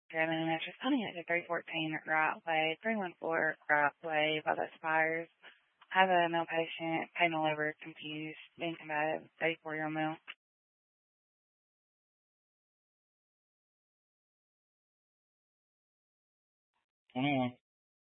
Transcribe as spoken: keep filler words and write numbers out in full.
Driving in Metro Pontiac at three fourteen right way, three one four right way by the Spires. Have a male patient, pain all over, confused, being combative, thirty-four-year-old male. twenty-one.